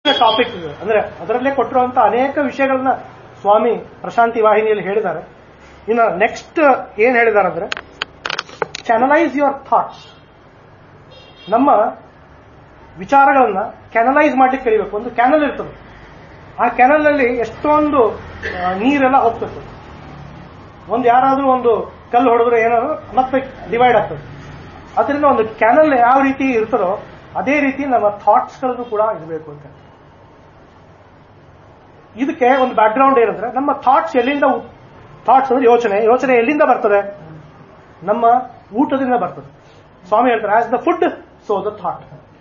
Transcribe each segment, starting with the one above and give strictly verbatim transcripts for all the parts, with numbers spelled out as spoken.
Topic ಅಂದ್ರೆ ಅದರಲ್ಲೇ ಕೊಟ್ಟಿರುವಂತಹ ಅನೇಕ ವಿಷಯಗಳನ್ನ ಸ್ವಾಮಿ ಪ್ರಶಾಂತಿ ವಾಹಿನಿಯಲ್ಲಿ ಹೇಳಿದ್ದಾರೆ. ಇನ್ನು ನೆಕ್ಸ್ಟ್ ಏನ್ ಹೇಳಿದ್ದಾರೆ ಅಂದ್ರೆ ಚಾನಲೈಸ್ ಯುವರ್ ಥಾಟ್ಸ್. ನಮ್ಮ ವಿಚಾರಗಳನ್ನ ಕ್ಯಾನಲೈಸ್ ಮಾಡ್ಲಿಕ್ಕೆ ಕಲಿಬೇಕು. ಒಂದು ಕ್ಯಾನಲ್ ಇರ್ತದೆ, ಆ ಕ್ಯಾನಲ್ ಅಲ್ಲಿ ಎಷ್ಟೊಂದು ನೀರೆಲ್ಲ ಹೋಗ್ತದೆ. ಒಂದು ಯಾರಾದ್ರೂ ಒಂದು ಕಲ್ಲು ಹೊಡೆದ್ರೆ ಏನಾದ್ರು ಮತ್ತೆ ಡಿವೈಡ್ ಆಗ್ತದೆ. ಅದರಿಂದ ಒಂದು ಕ್ಯಾನಲ್ ಯಾವ ರೀತಿ ಇರ್ತದೋ ಅದೇ ರೀತಿ ನಮ್ಮ ಥಾಟ್ಸ್ಗಳನ್ನು ಕೂಡ ಇರಬೇಕು ಅಂತ. ಇದಕ್ಕೆ ಒಂದು ಬ್ಯಾಕ್ ಗ್ರೌಂಡ್ ಏನಂದ್ರೆ ನಮ್ಮ ಥಾಟ್ಸ್ ಎಲ್ಲಿಂದ, ಥಾಟ್ಸ್ ಅಂದ್ರೆ ಯೋಚನೆ, ಯೋಚನೆ ಎಲ್ಲಿಂದ ಬರ್ತದೆ? ನಮ್ಮ ಊಟದಿಂದ ಬರ್ತದೆ. ಸ್ವಾಮಿ ಹೇಳ್ತಾರೆ as the food so the thought.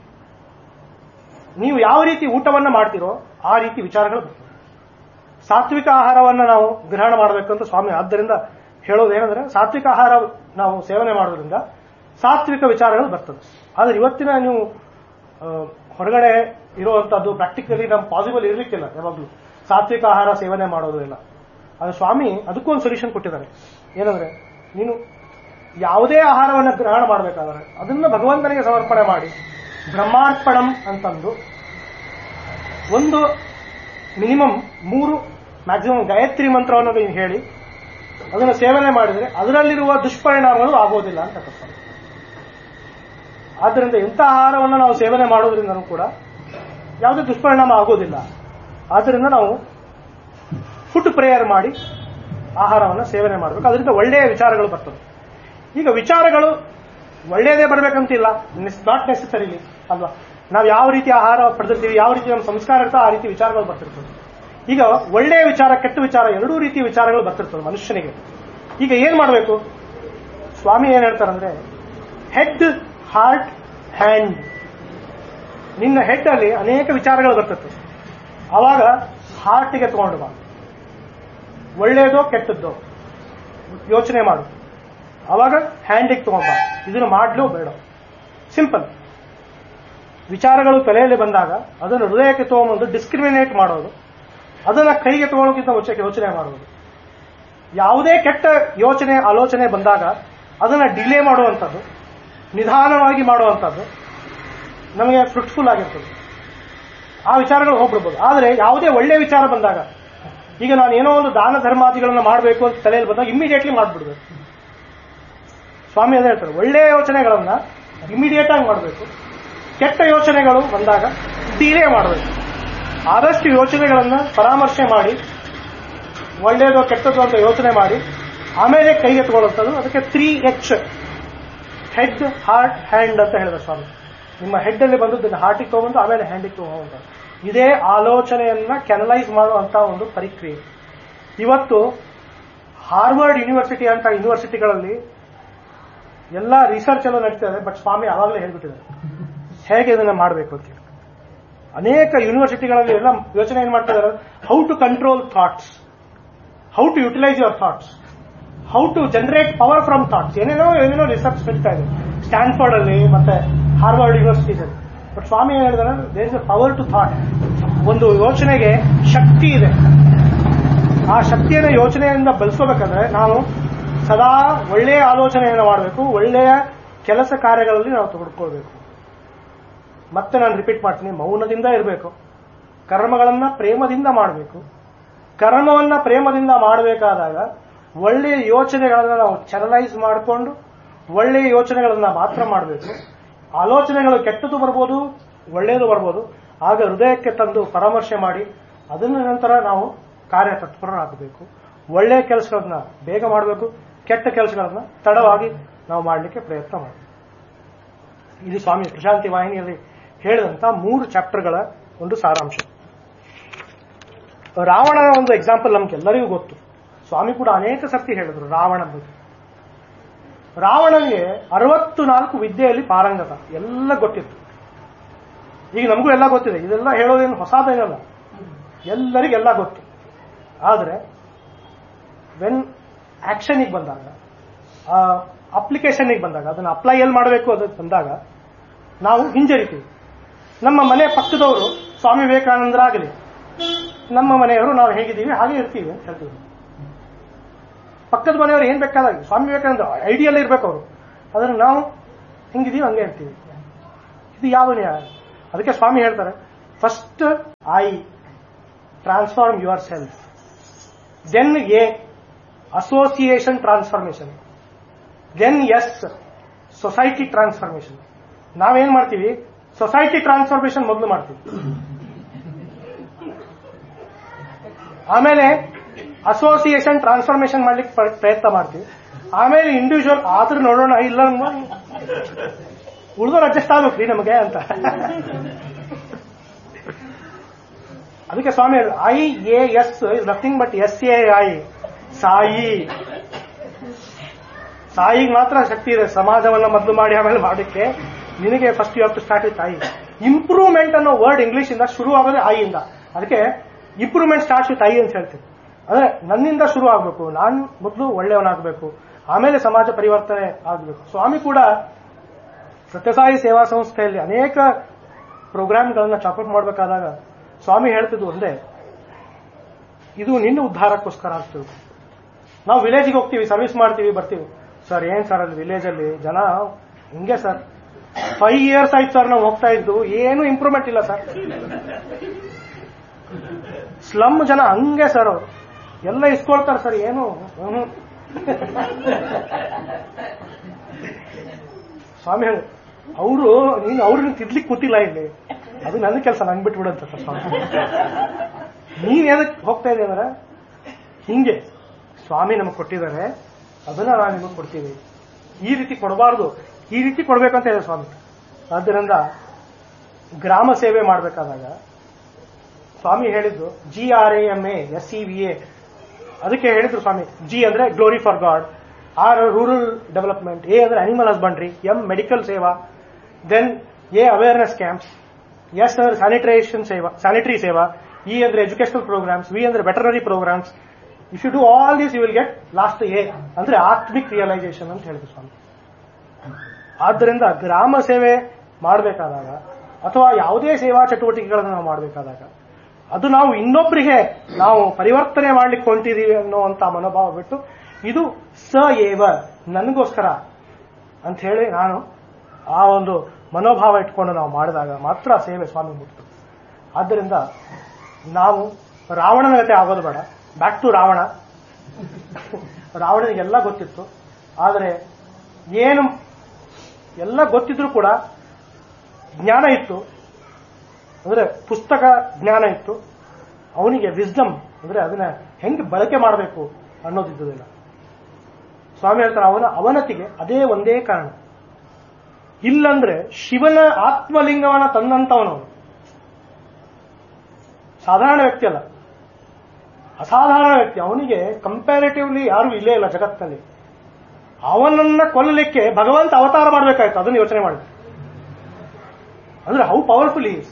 ನೀವು ಯಾವ ರೀತಿ ಊಟವನ್ನ ಮಾಡ್ತೀರೋ ಆ ರೀತಿ ವಿಚಾರಗಳು ಬರ್ತವೆ. ಸಾತ್ವಿಕ ಆಹಾರವನ್ನ ನಾವು ಗ್ರಹಣ ಮಾಡಬೇಕಂತ ಸ್ವಾಮಿ ಆದ್ದರಿಂದ ಹೇಳೋದೇನೆಂದ್ರೆ ಸಾತ್ವಿಕ ಆಹಾರ ನಾವು ಸೇವನೆ ಮಾಡೋದ್ರಿಂದ ಸಾತ್ವಿಕ ವಿಚಾರಗಳು ಬರ್ತದೆ. ಆದ್ರೆ ಇವತ್ತಿನ ನೀವು ಹೊರಗಡೆ ಇರುವಂತದ್ದು ಪ್ರಾಕ್ಟಿಕಲಿ ನಮ್ ಪಾಸಿಬಲ್ ಇರ್ಲಿಕ್ಕಿಲ್ಲ ಯಾವಾಗ್ಲೂ ಸಾತ್ವಿಕ ಆಹಾರ ಸೇವನೆ ಮಾಡೋದು ಇಲ್ಲ. ಆದ್ರೆ ಸ್ವಾಮಿ ಅದಕ್ಕೂ ಒಂದು ಸೊಲ್ಯೂಷನ್ ಕೊಟ್ಟಿದ್ದಾರೆ. ಏನಂದ್ರೆ ನೀನು ಯಾವುದೇ ಆಹಾರವನ್ನು ಗ್ರಹಣ ಮಾಡಬೇಕಾದ್ರೆ ಅದನ್ನ ಭಗವಂತನಿಗೆ ಸಮರ್ಪಣೆ ಮಾಡಿ ಬ್ರಹ್ಮಾರ್ಪಣಂ ಅಂತಂದು ಒಂದು ಮಿನಿಮಮ್ ಮೂರು ಮ್ಯಾಕ್ಸಿಮಮ್ ಗಾಯತ್ರಿ ಮಂತ್ರವನ್ನು ನೀವು ಹೇಳಿ ಅದನ್ನು ಸೇವನೆ ಮಾಡಿದರೆ ಅದರಲ್ಲಿರುವ ದುಷ್ಪರಿಣಾಮಗಳು ಆಗೋದಿಲ್ಲ ಅಂತ ಕರ್ತಾರೆ. ಆದ್ದರಿಂದ ಇಂಥ ಆಹಾರವನ್ನು ನಾವು ಸೇವನೆ ಮಾಡೋದ್ರಿಂದನೂ ಕೂಡ ಯಾವುದೇ ದುಷ್ಪರಿಣಾಮ ಆಗೋದಿಲ್ಲ. ಆದ್ದರಿಂದ ನಾವು ಫುಡ್ ಪ್ರೇಯರ್ ಮಾಡಿ ಆಹಾರವನ್ನು ಸೇವನೆ ಮಾಡಬೇಕು. ಅದರಿಂದ ಒಳ್ಳೆಯ ವಿಚಾರಗಳು ಬರ್ತವೆ. ಈಗ ವಿಚಾರಗಳು ಒಳ್ಳೆಯದೇ ಬರಬೇಕಂತಿಲ್ಲ, ನಾಟ್ ನೆಸೆಸರಿಲಿ ಅಲ್ವಾ. ನಾವು ಯಾವ ರೀತಿ ಆಹಾರ ಪಡೆದಿರ್ತೀವಿ, ಯಾವ ರೀತಿ ನಮ್ಮ ಸಂಸ್ಕಾರ ಇರ್ತೋ ಆ ರೀತಿ ವಿಚಾರಗಳು ಬರ್ತಿರ್ತವೆ. ಈಗ ಒಳ್ಳೆಯ ವಿಚಾರ ಕೆಟ್ಟ ವಿಚಾರ ಎರಡೂ ರೀತಿಯ ವಿಚಾರಗಳು ಬರ್ತಿರ್ತವೆ ಮನುಷ್ಯನಿಗೆ. ಈಗ ಏನ್ ಮಾಡಬೇಕು? ಸ್ವಾಮಿ ಏನ್ ಹೇಳ್ತಾರಂದ್ರೆ ಹೆಡ್, ಹಾರ್ಟ್, ಹ್ಯಾಂಡ್. ನಿನ್ನ ಹೆಡ್ ಅಲ್ಲಿ ಅನೇಕ ವಿಚಾರಗಳು ಬರ್ತಿರ್ತವೆ. ಅವಾಗ ಹಾರ್ಟಿಗೆ ತಗೊಂಡು ಬಾ, ಒಳ್ಳೆಯದೋ ಕೆಟ್ಟದ್ದೋ ಯೋಚನೆ ಮಾಡು. ಅವಾಗ ಹ್ಯಾಂಡಿಗೆ ತಗೊಂಡ್ ಬಾ, ಇದನ್ನು ಮಾಡ್ಲೋ ಬೇಡ. ಸಿಂಪಲ್. ವಿಚಾರಗಳು ತಲೆಯಲ್ಲಿ ಬಂದಾಗ ಅದನ್ನು ಹೃದಯಕ್ಕೆ ತಗೊಂಡು ಡಿಸ್ಕ್ರಿಮಿನೇಟ್ ಮಾಡೋದು, ಅದನ್ನ ಕೈಗೆ ತಗೊಳ್ಳೋಕ್ಕಿಂತ ಮುಂಚೆ ಯೋಚನೆ ಮಾಡುವುದು. ಯಾವುದೇ ಕೆಟ್ಟ ಯೋಚನೆ ಆಲೋಚನೆ ಬಂದಾಗ ಅದನ್ನ ಡಿಲೇ ಮಾಡುವಂಥದ್ದು, ನಿಧಾನವಾಗಿ ಮಾಡುವಂಥದ್ದು ನಮಗೆ ಫ್ರೂಟ್ಫುಲ್ ಆಗಿರ್ತದೆ. ಆ ವಿಚಾರಗಳು ಹೋಗ್ಬಿಡ್ಬೋದು. ಆದರೆ ಯಾವುದೇ ಒಳ್ಳೆಯ ವಿಚಾರ ಬಂದಾಗ, ಈಗ ನಾನು ಏನೋ ಒಂದು ದಾನ ಧರ್ಮಾದಿಗಳನ್ನ ಮಾಡಬೇಕು ಅಂತ ತಲೆಯಲ್ಲಿ ಬಂದಾಗ ಇಮಿಡಿಯೇಟ್ಲಿ ಮಾಡ್ಬಿಡ್ಬೇಕು. ಸ್ವಾಮಿ ಅದೇ ಹೇಳ್ತಾರೆ, ಒಳ್ಳೆಯ ಯೋಚನೆಗಳನ್ನ ಇಮಿಡಿಯೇಟ್ ಆಗಿ ಮಾಡಬೇಕು. ಕೆಟ್ಟ ಯೋಚನೆಗಳು ಬಂದಾಗ ಡಿಲೇ ಮಾಡಬೇಕು. ಆದಷ್ಟು ಯೋಚನೆಗಳನ್ನ ಪರಾಮರ್ಶೆ ಮಾಡಿ ಒಳ್ಳೆಯದು ಕೆಟ್ಟದ್ದು ಅಂತ ಯೋಚನೆ ಮಾಡಿ ಆಮೇಲೆ ಕೈಗೆ ತಗೊಳ್ಳುವಂಥದ್ದು. ಅದಕ್ಕೆ three H, head, heart, hand ಅಂತ ಹೇಳಿದ ಸ್ವಾಮಿ. ನಿಮ್ಮ ಹೆಡ್ ಅಲ್ಲಿ ಬಂದದ್ದನ್ನು ಹಾರ್ಟಿಗೆ ತಗೊಂಡು ಆಮೇಲೆ ಹ್ಯಾಂಡಿಗೆ ತಗೊಂಡು ಇದೇ ಆಲೋಚನೆಯನ್ನ ಕ್ಯಾನಲೈಸ್ ಮಾಡುವಂತ ಒಂದು ಪ್ರಕ್ರಿಯೆ. ಇವತ್ತು ಹಾರ್ವರ್ಡ್ ಯೂನಿವರ್ಸಿಟಿ ಅಂತ ಯೂನಿವರ್ಸಿಟಿಗಳಲ್ಲಿ ಎಲ್ಲ ರಿಸರ್ಚ್ ಎಲ್ಲ ನಡೀತಾ ಇದೆ. ಬಟ್ ಸ್ವಾಮಿ ಆವಾಗಲೇ ಹೇಳ್ಬಿಟ್ಟಿದ್ದಾರೆ ಹೇಗೆ ಇದನ್ನ ಮಾಡಬೇಕು ಅಂತ ಹೇಳಿ. ಅನೇಕ ಯೂನಿವರ್ಸಿಟಿಗಳಲ್ಲಿ ಎಲ್ಲ ಯೋಚನೆ ಏನ್ ಮಾಡ್ತಾ ಇದ್ದಾರೆ, how to control thoughts, how to utilise your thoughts, how to generate power from thoughts, ಏನೇನೋ ಏನೇನೋ ರಿಸರ್ಚ್ ನಡೀತಾ ಇದೆ ಸ್ಟ್ಯಾನ್ಫೋರ್ಡ್ ಅಲ್ಲಿ ಮತ್ತೆ ಹಾರ್ವರ್ಡ್ ಯೂನಿವರ್ಸಿಟೀಸಲ್ಲಿ. ಬಟ್ ಸ್ವಾಮಿ ಏನ್ ಹೇಳಿದಾರೆ, there is a power to thought. ಒಂದು ಯೋಚನೆಗೆ ಶಕ್ತಿ ಇದೆ. ಆ ಶಕ್ತಿಯನ್ನು ಯೋಚನೆಯಿಂದ ಬೆಳೆಸ್ಕೋಬೇಕಂದ್ರೆ ನಾವು ಸದಾ ಒಳ್ಳೆಯ ಆಲೋಚನೆಯನ್ನು ಮಾಡಬೇಕು, ಒಳ್ಳೆಯ ಕೆಲಸ ಕಾರ್ಯಗಳಲ್ಲಿ ನಾವು ತೆಗೆದುಕೊಳ್ಬೇಕು. ಮತ್ತೆ ನಾನು ರಿಪೀಟ್ ಮಾಡ್ತೀನಿ, ಮೌನದಿಂದ ಇರಬೇಕು, ಕರ್ಮಗಳನ್ನ ಪ್ರೇಮದಿಂದ ಮಾಡಬೇಕು. ಕರ್ಮವನ್ನ ಪ್ರೇಮದಿಂದ ಮಾಡಬೇಕಾದಾಗ ಒಳ್ಳೆಯ ಯೋಚನೆಗಳನ್ನ ನಾವು ಚಾನಲೈಸ್ ಮಾಡಿಕೊಂಡು ಒಳ್ಳೆಯ ಯೋಚನೆಗಳನ್ನ ಮಾತ್ರ ಮಾಡಬೇಕು. ಆಲೋಚನೆಗಳು ಕೆಟ್ಟದ್ದು ಬರ್ಬೋದು, ಒಳ್ಳೆಯದು ಬರ್ಬೋದು. ಆಗ ಹೃದಯಕ್ಕೆ ತಂದು ಪರಾಮರ್ಶೆ ಮಾಡಿ ಅದನ್ನ ನಂತರ ನಾವು ಕಾರ್ಯ ತತ್ಪರರಾಗಬೇಕು. ಒಳ್ಳೆಯ ಕೆಲಸಗಳನ್ನ ಬೇಗ ಮಾಡಬೇಕು, ಕೆಟ್ಟ ಕೆಲಸಗಳನ್ನ ತಡವಾಗಿ ನಾವು ಮಾಡಲಿಕ್ಕೆ ಪ್ರಯತ್ನ ಮಾಡಬೇಕು. ಇಲ್ಲಿ ಸ್ವಾಮಿ ಪ್ರಶಾಂತಿ ವಾಹಿನಿಯಲ್ಲಿ ಹೇಳಿದಂತ ಮೂರು ಚಾಪ್ಟರ್ಗಳ ಒಂದು ಸಾರಾಂಶ. ರಾವಣನ ಒಂದು ಎಕ್ಸಾಂಪಲ್ ನಮ್ಗೆಲ್ಲರಿಗೂ ಗೊತ್ತು. ಸ್ವಾಮಿ ಕೂಡ ಅನೇಕ ಸರ್ತಿ ಹೇಳಿದ್ರು ರಾವಣ ಬಗ್ಗೆ. ರಾವಣನಿಗೆ ಅರವತ್ತು ನಾಲ್ಕು ವಿದ್ಯೆಯಲ್ಲಿ ಪಾರಂಗತ, ಎಲ್ಲ ಗೊತ್ತಿತ್ತು. ಈಗ ನಮಗೂ ಎಲ್ಲ ಗೊತ್ತಿದೆ, ಇದೆಲ್ಲ ಹೇಳೋದೇನು ಹೊಸದೇನಲ್ಲ, ಎಲ್ಲರಿಗೆಲ್ಲ ಗೊತ್ತು. ಆದರೆ ವೆನ್ ಆಕ್ಷನಿಗೆ ಬಂದಾಗ, ಅಪ್ಲಿಕೇಶನ್ಗೆ ಬಂದಾಗ, ಅದನ್ನು ಅಪ್ಲೈ ಎಲ್ಲಿ ಮಾಡಬೇಕು ಅದಕ್ಕೆ ಬಂದಾಗ ನಾವು ಹಿಂಜರಿತೀವಿ. ನಮ್ಮ ಮನೆ ಪಕ್ಕದವರು ಸ್ವಾಮಿ ವಿವೇಕಾನಂದರಾಗಲಿ, ನಮ್ಮ ಮನೆಯವರು ನಾವು ಹೇಗಿದ್ದೀವಿ ಹಾಗೆ ಇರ್ತೀವಿ ಅಂತ ಹೇಳ್ತೀವಿ. ಪಕ್ಕದ ಮನೆಯವರು ಏನ್ ಬೇಕಾದಾಗ ಸ್ವಾಮಿ ವಿವೇಕಾನಂದ ಐಡಿಯಲ್ ಇರ್ಬೇಕು ಅವರು, ಅದನ್ನು ನಾವು ಹಿಂಗಿದೀವಿ ಹಂಗೆ ಇರ್ತೀವಿ. ಇದು ಯಾವ ನ್ಯಾಯ? ಅದಕ್ಕೆ ಸ್ವಾಮಿ ಹೇಳ್ತಾರೆ, first I transform your self, then A association transformation, then S society transformation. ನಾವೇನ್ ಮಾಡ್ತೀವಿ, ಸೊಸೈಟಿ ಟ್ರಾನ್ಸ್ಫಾರ್ಮೇಶನ್ ಮೊದಲು ಮಾಡ್ತೀವಿ, ಆಮೇಲೆ ಅಸೋಸಿಯೇಷನ್ ಟ್ರಾನ್ಸ್ಫಾರ್ಮೇಶನ್ ಮಾಡ್ಲಿಕ್ಕೆ ಪ್ರಯತ್ನ ಮಾಡ್ತೀವಿ, ಆಮೇಲೆ ಇಂಡಿವಿಜುವಲ್ ಆದ್ರೂ ನೋಡೋಣ ಇಲ್ಲ ಉಳಿದೋರು ಅಡ್ಜಸ್ಟ್ ಆಗ್ಬೇಕ್ರಿ ನಮಗೆ ಅಂತ. ಅದಕ್ಕೆ ಸ್ವಾಮಿ I A S is nothing but S A I, Sai. ಸಾಯಿಗೆ ಮಾತ್ರ ಶಕ್ತಿ ಇದೆ ಸಮಾಜವನ್ನ ಮೊದಲು ಮಾಡಿ ಆಮೇಲೆ ಮಾಡಲಿಕ್ಕೆ. ನಿನಗೆ first you have to start with I. Improvement ಅನ್ನೋ ವರ್ಡ್ ಇಂಗ್ಲಿಷ್ ಇಂದ ಶುರು ಆಗೋದೇ ಐ ಇಂದ. ಅದಕ್ಕೆ ಇಂಪ್ರೂವ್ಮೆಂಟ್ ಸ್ಟಾರ್ಟ್ಸ್ ವಿತ್ ಐ ಅಂತ ಹೇಳ್ತೀನಿ. ಅಂದ್ರೆ ನನ್ನಿಂದ ಶುರು ಆಗಬೇಕು, ನಾನು ಮೊದಲು ಒಳ್ಳೆಯವನಾಗಬೇಕು, ಆಮೇಲೆ ಸಮಾಜ ಪರಿವರ್ತನೆ ಆಗಬೇಕು. ಸ್ವಾಮಿ ಕೂಡ ಸತ್ಯಸಾಯಿ ಸೇವಾ ಸಂಸ್ಥೆಯಲ್ಲಿ ಅನೇಕ ಪ್ರೋಗ್ರಾಮ್ಗಳನ್ನ ಚಾಪಪ್ ಮಾಡಬೇಕಾದಾಗ ಸ್ವಾಮಿ ಹೇಳ್ತಿದ್ದು ಒಂದೇ, ಇದು ನಿನ್ನ ಉದ್ಧಾರಕ್ಕೋಸ್ಕರ ಆಗ್ತದೆ. ನಾವು ವಿಲೇಜ್ಗೆ ಹೋಗ್ತೀವಿ, ಸರ್ವಿಸ್ ಮಾಡ್ತೀವಿ, ಬರ್ತೀವಿ. ಸರ್ ಏನ್ ಸರ್ ಅಲ್ಲಿ ವಿಲೇಜ್ ಅಲ್ಲಿ ಜನ ಹಿಂಗೆ ಸರ್, ಫೈವ್ ಇಯರ್ಸ್ ಆಯ್ತು ಸರ್ ನಾವು ಹೋಗ್ತಾ ಇದ್ದು, ಏನು ಇಂಪ್ರೂವ್ಮೆಂಟ್ ಇಲ್ಲ ಸರ್. ಸ್ಲಮ್ ಜನ ಹಂಗೆ ಸರ್, ಅವರು ಎಲ್ಲ ಇಸ್ಕೊಳ್ತಾರೆ ಸರ್, ಏನು ಸ್ವಾಮಿ ಹೇಳಿ ಅವರು ನೀನು ಅವ್ರನ್ನ ತಿದ್ಲಿಕ್ಕೆ ಕೂತಿಲ್ಲ ಇಲ್ಲಿ, ಅದು ನನ್ನ ಕೆಲಸ, ನಂಗೆ ಬಿಟ್ಬಿಡಂತ ಸರ್ ಸ್ವಾಮಿ. ನೀನ್ ಏನಕ್ಕೆ ಹೋಗ್ತಾ ಇದೆ ಅಂದ್ರೆ ಹಿಂಗೆ ಸ್ವಾಮಿ ನಮಗೆ ಕೊಟ್ಟಿದ್ದಾರೆ, ಅದನ್ನ ನಾವು ನಿಮಗೆ ಕೊಡ್ತೀವಿ. ಈ ರೀತಿ ಕೊಡಬಾರ್ದು, ಈ ರೀತಿ ಕೊಡ್ಬೇಕಂತ ಇದೆ ಸ್ವಾಮಿ. ಆದ್ದರಿಂದ ಗ್ರಾಮ ಸೇವೆ ಮಾಡಬೇಕಾದಾಗ ಸ್ವಾಮಿ ಹೇಳಿದ್ದು G R A M A S C V A. ಅದಕ್ಕೆ ಹೇಳಿದ್ರು ಸ್ವಾಮಿ, ಜಿ ಅಂದ್ರೆ glory for god, R rural development, A ಅಂದ್ರೆ ಅನಿಮಲ್ ಹಸ್ಬೆಂಡ್ರಿ, ಎಂ ಮೆಡಿಕಲ್ ಸೇವಾ, then A awareness camps, S ಅಂದ್ರೆ ಸ್ಯಾನಿಟೇಷನ್ ಸೇವಾ ಸ್ಯಾನಿಟರಿ ಸೇವಾ, ಇ ಅಂದ್ರೆ ಎಜುಕೇಶನಲ್ ಪ್ರೋಗ್ರಾಮ್ಸ್, ವಿ ಅಂದ್ರೆ veterinary programmes. If you do all this you will get lost A ಅಂದ್ರೆ ಆತ್ಮಿಕ್ realisation ಅಂತ ಹೇಳಿದ್ರು ಸ್ವಾಮಿ. ಆದ್ದರಿಂದ ಗ್ರಾಮ ಸೇವೆ ಮಾಡಬೇಕಾದಾಗ ಅಥವಾ ಯಾವುದೇ ಸೇವಾ ಚಟುವಟಿಕೆಗಳನ್ನು ನಾವು ಮಾಡಬೇಕಾದಾಗ ಅದು ನಾವು ಇನ್ನೊಬ್ಬರಿಗೆ ನಾವು ಪರಿವರ್ತನೆ ಮಾಡ್ಲಿಕ್ಕೆ ಹೊಂಟಿದೀವಿ ಅನ್ನುವಂತ ಮನೋಭಾವ ಬಿಟ್ಟು ಇದು ಸ ಏವ ನನಗೋಸ್ಕರ ಅಂತ ಹೇಳಿ ನಾನು ಆ ಒಂದು ಮನೋಭಾವ ಇಟ್ಕೊಂಡು ನಾವು ಮಾಡಿದಾಗ ಮಾತ್ರ ಸೇವೆ ಸ್ವಾಮಿ ಮುಕ್ತು. ಆದ್ದರಿಂದ ನಾವು ರಾವಣನ ಜೊತೆ ಆಗೋದು ಬೇಡ. Back to Ravana. ರಾವಣನಿಗೆಲ್ಲ ಗೊತ್ತಿತ್ತು, ಆದರೆ ಏನು ಎಲ್ಲ ಗೊತ್ತಿದ್ರು ಕೂಡ ಜ್ಞಾನ ಇತ್ತು, ಅಂದ್ರೆ ಪುಸ್ತಕ ಜ್ಞಾನ ಇತ್ತು, ಅವನಿಗೆ ವಿಸ್ಡಮ್ ಅಂದ್ರೆ ಅದನ್ನ ಹೆಂಗೆ ಬಳಕೆ ಮಾಡಬೇಕು ಅನ್ನೋದಿದ್ದುದಿಲ್ಲ. ಸ್ವಾಮಿ ಹೇಳ್ತಾರೆ ಅವನ ಅವನತಿಗೆ ಅದೇ ಒಂದೇ ಕಾರಣ. ಇಲ್ಲಂದ್ರೆ ಶಿವನ ಆತ್ಮಲಿಂಗವನ್ನ ತಂದಂತವನು ಸಾಧಾರಣ ವ್ಯಕ್ತಿ ಅಲ್ಲ, ಅಸಾಧಾರಣ ವ್ಯಕ್ತಿ. ಅವನಿಗೆ ಕಂಪ್ಯಾರಿಟಿವ್ಲಿ ಯಾರು ಇಲ್ಲೇ ಇಲ್ಲ ಜಗತ್ತಿನಲ್ಲಿ. ಅವನನ್ನ ಕೊಲ್ಲಲಿಕ್ಕೆ ಭಗವಂತ ಅವತಾರ ಮಾಡಬೇಕಾಯ್ತು. ಅದನ್ನು ಯೋಚನೆ ಮಾಡಿ, ಅಂದ್ರೆ ಹೌ ಪವರ್ಫುಲ್ ಈಸ್.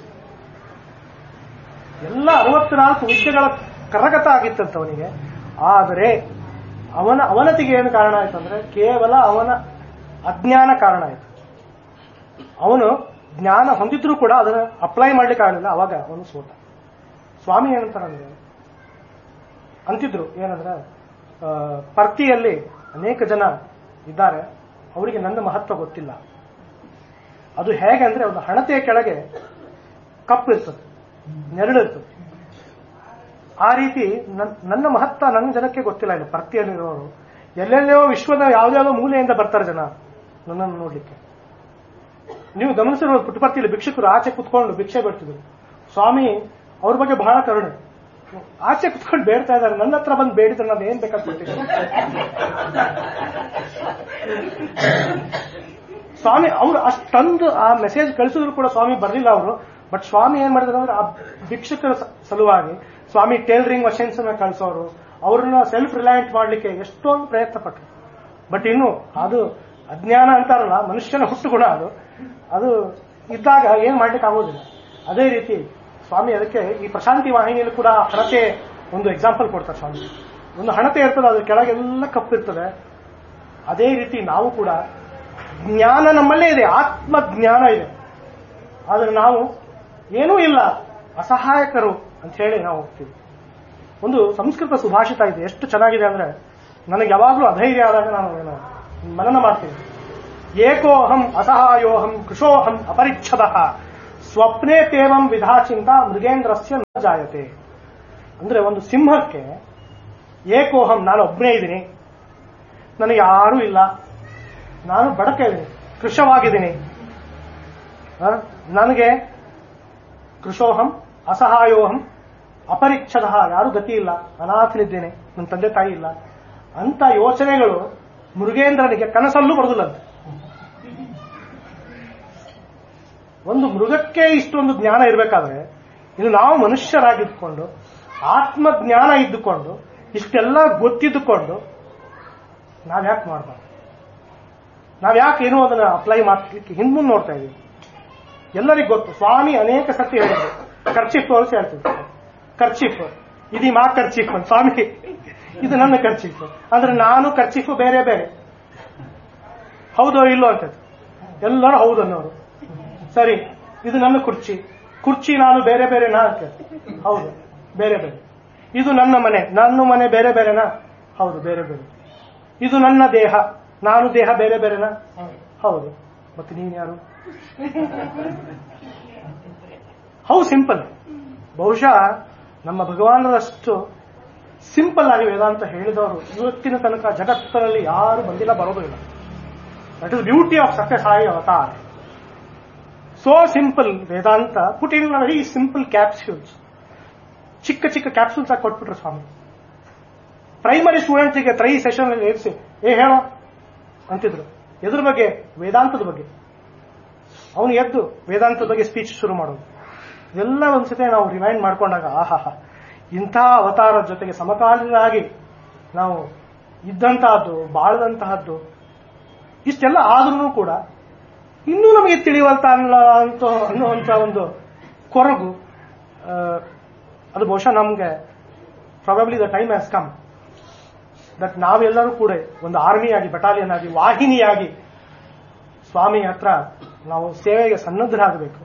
ಎಲ್ಲ ಅರವತ್ನಾಲ್ಕು ವಿದ್ಯೆಗಳ ಕರಗತ ಆಗಿತ್ತಂತ ಅವನಿಗೆ. ಆದರೆ ಅವನ ಅವನತಿಗೆ ಏನು ಕಾರಣ ಆಯ್ತು ಅಂದ್ರೆ ಕೇವಲ ಅವನ ಅಜ್ಞಾನ ಕಾರಣ ಆಯ್ತು. ಅವನು ಜ್ಞಾನ ಹೊಂದಿದ್ರೂ ಕೂಡ ಅದನ್ನು ಅಪ್ಲೈ ಮಾಡ್ಲಿಕ್ಕೆ ಆಗಲಿಲ್ಲ. ಅವಾಗ ಅವನು ಸೋತ. ಸ್ವಾಮಿ ಏನಂತಾರಂದ್ರೆ ಅಂತಿದ್ರು ಏನಂದ್ರೆ ಪರ್ತಿಯಲ್ಲಿ ಅನೇಕ ಜನ ಇದ್ದಾರೆ, ಅವರಿಗೆ ನನ್ನ ಮಹತ್ವ ಗೊತ್ತಿಲ್ಲ. ಅದು ಹೇಗೆ ಅಂದ್ರೆ ಒಂದು ಹಣತೆಯ ಕೆಳಗೆ ಕಪ್ಪು ಇರ್ತದೆ, ನೆರಳಿರ್ತದೆ. ಆ ರೀತಿ ನನ್ನ ಮಹತ್ವ ನನ್ನ ಜನಕ್ಕೆ ಗೊತ್ತಿಲ್ಲ. ಇಲ್ಲ ಪರ್ತಿಯಲ್ಲಿರೋರು ಎಲ್ಲೆಲ್ಲೋ ವಿಶ್ವದ ಯಾವ್ದಾವುದೋ ಮೂಲೆಯಿಂದ ಬರ್ತಾರೆ ಜನ ನನ್ನನ್ನು ನೋಡ್ಲಿಕ್ಕೆ. ನೀವು ಗಮನಿಸಿರೋ ಪುಟ್ಟಪರ್ತಿಯಲ್ಲಿ ಭಿಕ್ಷುಕರು ಆಚೆ ಕುತ್ಕೊಂಡು ಭಿಕ್ಷೆ ಬೇಡ್ತಿದ್ರು. ಸ್ವಾಮಿ ಅವ್ರ ಬಗ್ಗೆ ಬಹಳ ಕರುಣೆ. ಆಚೆ ಕುತ್ಕೊಂಡು ಬೇಡ್ತಾ ಇದ್ದಾರೆ, ನನ್ನ ಹತ್ರ ಬಂದು ಬೇಡಿದ್ರೆ ನಾನು ಏನ್ ಬೇಕಾದ್ ಕೊಟ್ಟಿದ್ದೀನಿ. ಸ್ವಾಮಿ ಅವರು ಅಷ್ಟೊಂದು ಆ ಮೆಸೇಜ್ ಕಳಿಸಿದ್ರು ಕೂಡ ಸ್ವಾಮಿ ಬರಲಿಲ್ಲ ಅವರು. ಬಟ್ ಸ್ವಾಮಿ ಏನ್ ಮಾಡಿದ್ರು ಅಂದ್ರೆ ಆ ಭಿಕ್ಷುಕರ ಸಲುವಾಗಿ ಸ್ವಾಮಿ ಟೇಲರಿಂಗ್ ಮಷಿನ್ಸ್ ಅನ್ನ ಕಳಿಸೋರು, ಅವ್ರನ್ನ ಸೆಲ್ಫ್ ರಿಲಯಂಟ್ ಮಾಡ್ಲಿಕ್ಕೆ ಎಷ್ಟೊಂದು ಪ್ರಯತ್ನ ಪಟ್ಟರು. ಬಟ್ ಇನ್ನು ಅದು ಅಜ್ಞಾನ ಅಂತಾರಲ್ಲ, ಮನುಷ್ಯನ ಹುಟ್ಟು ಗುಣ ಅದು. ಅದು ಇದ್ದಾಗ ಏನ್ ಮಾಡ್ಲಿಕ್ಕೆ ಆಗೋದಿಲ್ಲ. ಅದೇ ರೀತಿ ಸ್ವಾಮಿ ಅದಕ್ಕೆ ಈ ಪ್ರಶಾಂತಿ ವಾಹಿನಿಯಲ್ಲಿ ಕೂಡ ಹಣತೆ ಒಂದು ಎಕ್ಸಾಂಪಲ್ ಕೊಡ್ತಾರೆ ಸ್ವಾಮಿ. ಒಂದು ಹಣತೆ ಇರ್ತದೆ, ಅದ್ರ ಕೆಳಗೆಲ್ಲ ಕಪ್ಪಿರ್ತದೆ. ಅದೇ ರೀತಿ ನಾವು ಕೂಡ ಜ್ಞಾನ ನಮ್ಮಲ್ಲೇ ಇದೆ, ಆತ್ಮ ಜ್ಞಾನ ಇದೆ. ಆದ್ರೆ ನಾವು ಏನೂ ಇಲ್ಲ, ಅಸಹಾಯಕರು ಅಂತ ಹೇಳಿ ನಾವು ಹೋಗ್ತೀವಿ. ಒಂದು ಸಂಸ್ಕೃತ ಸುಭಾಷಿತ ಇದೆ, ಎಷ್ಟು ಚೆನ್ನಾಗಿದೆ ಅಂದ್ರೆ ನನಗೆ ಯಾವಾಗಲೂ ಅಧೈರ್ಯ ಆದಾಗ ನಾನು ಏನು ಮನನ ಮಾಡ್ತೀನಿ. ಏಕೋಹಂ ಅಸಹಾಯೋಹಂ ಕೃಶೋಹಂ ಅಪರಿಚ್ಛದ ಸ್ವಪ್ನೇ ತೇವಂ ವಿಧಾಚಿಂತ ಮೃಗೇಂದ್ರಸ್ಯ ನ ಜಾಯತೆ. ಅಂದ್ರೆ ಒಂದು ಸಿಂಹಕ್ಕೆ ಏಕೋಹಂ, ನಾನು ಒಬ್ಬನೇ ಇದ್ದೀನಿ, ನನಗೆ ಯಾರೂ ಇಲ್ಲ, ನಾನು ಬಡಕ ಇದ್ದೀನಿ, ಕೃಶವಾಗಿದ್ದೀನಿ, ನನಗೆ ಕೃಶೋಹಂ ಅಸಹಾಯೋಹಂ ಅಪರಿಚ್ಛದ, ಯಾರೂ ಗತಿ ಇಲ್ಲ, ಅನಾಥನಿದ್ದೇನೆ, ನನ್ನ ತಂದೆ ತಾಯಿ ಇಲ್ಲ ಅಂತ ಯೋಚನೆಗಳು ಮೃಗೇಂದ್ರನಿಗೆ ಕನಸಲ್ಲೂ ಬರುದಿಲ್ಲಂತೆ. ಒಂದು ಮೃಗಕ್ಕೆ ಇಷ್ಟೊಂದು ಜ್ಞಾನ ಇರಬೇಕಾದ್ರೆ ಇದು ನಾವು ಮನುಷ್ಯರಾಗಿದ್ದುಕೊಂಡು ಆತ್ಮಜ್ಞಾನ ಇದ್ದುಕೊಂಡು ಇಷ್ಟೆಲ್ಲ ಗೊತ್ತಿದ್ದುಕೊಂಡು ನಾವ್ಯಾಕೆ ಮಾಡಬಾರ್ದು? ನಾವ್ಯಾಕೆ ಏನೋ ಅದನ್ನ ಅಪ್ಲೈ ಮಾಡ್ಲಿಕ್ಕೆ ಹಿಂದ್ಮುಂದ್ ನೋಡ್ತಾ ಇದೀವಿ? ಎಲ್ಲರಿಗೂ ಗೊತ್ತು, ಸ್ವಾಮಿ ಅನೇಕ ಸತಿ ಹೇಳಿದ್ರು, ಖರ್ಚಿಫ್ ತೋರಿಸಿ ಹೇಳ್ತಿದ್ರು, ಖರ್ಚಿಫ್ ಇದು ಮಾ ಖರ್ಚಿಫ್ ಅಂತ, ಸ್ವಾಮಿ ಇದು ನನ್ನ ಖರ್ಚಿಫ್ ಅಂದ್ರೆ ನಾನು ಖರ್ಚಿಫ್ ಬೇರೆ ಬೇರೆ, ಹೌದೋ ಇಲ್ಲೋ ಅಂತ ಎಲ್ಲರೂ ಹೌದು ಅನ್ನೋರು. ಸರಿ, ಇದು ನನ್ನ ಕುರ್ಚಿ, ಕುರ್ಚಿ ನಾನು ಬೇರೆ ಬೇರೆನಾ ಅಂತ, ಹೌದು ಬೇರೆ ಬೇರೆ. ಇದು ನನ್ನ ಮನೆ, ನನ್ನ ಮನೆ ಬೇರೆ ಬೇರೆನಾ? ಹೌದು ಬೇರೆ ಬೇರೆ. ಇದು ನನ್ನ ದೇಹ, ನಾನು ದೇಹ ಬೇರೆ ಬೇರೆನಾ? ಹೌದು. ಮತ್ತೆ ನೀನ್ ಯಾರು? How simple. ಬಹುಶಃ ನಮ್ಮ ಭಗವಾನರಷ್ಟು ಸಿಂಪಲ್ ಆಗಿ ವೇದಾಂತ ಹೇಳಿದವರು ಇವತ್ತಿನ ತನಕ ಜಗತ್ತಿನಲ್ಲಿ ಯಾರು ಬಂದಿಲ್ಲ, ಬರೋದು ಇಲ್ಲ. That is beauty of Sathya Sai ಅವತಾರ. So simple Vedanta, put in very simple capsules. ಚಿಕ್ಕ ಚಿಕ್ಕ ಕ್ಯಾಪ್ಸೂಲ್ಸ್ ಆಗಿ ಕೊಟ್ಬಿಟ್ರು ಸ್ವಾಮಿ. ಪ್ರೈಮರಿ ಸ್ಟೂಡೆಂಟ್ಸ್ಗೆ ತ್ರೈ ಸೆಷನ್ ಅಲ್ಲಿ ಏರಿಸಿ ಏ ಹೇಳೋ ಅಂತಿದ್ರು. ಎದ್ರ ಬಗ್ಗೆ? ವೇದಾಂತದ ಬಗ್ಗೆ. ಅವನು ಎದ್ದು ವೇದಾಂತದ ಬಗ್ಗೆ ಸ್ಪೀಚ್ ಶುರು ಮಾಡೋದು. ಇದೆಲ್ಲ ಒಂದ್ಸತಿ ನಾವು ರಿಮೈಂಡ್ ಮಾಡ್ಕೊಂಡಾಗ ಆಹಾಹ, ಇಂಥ ಅವತಾರದ ಜೊತೆಗೆ ಸಮಕಾಲೀನಾಗಿ ನಾವು ಇದ್ದಂತಹದ್ದು, ಬಾಳದಂತಹದ್ದು, ಇಷ್ಟೆಲ್ಲ ಆದ್ರೂ ಕೂಡ ಇನ್ನೂ ನಮಗೆ ತಿಳಿಯುವಂತ ಅಂತ ಅನ್ನುವಂತ ಒಂದು ಕೊರಗು, ಅದು ಬಹುಶಃ ನಮ್ಗೆ probably the time has come that ನಾವೆಲ್ಲರೂ ಕೂಡ ಒಂದು ಆರ್ಮಿಯಾಗಿ, ಬಟಾಲಿಯನ್ ಆಗಿ, ವಾಹಿನಿಯಾಗಿ ಸ್ವಾಮಿ ಹತ್ರ ನಾವು ಸೇವೆಗೆ ಸನ್ನದ್ಧರಾಗಬೇಕು.